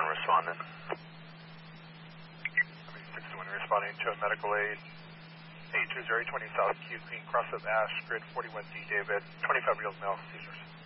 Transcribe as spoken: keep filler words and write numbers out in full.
responding. sixty-one responding to a medical aid. eight two zero, twenty South Q, Queen, cross of Ash, grid forty-one D, David, twenty-five year old male, seizures.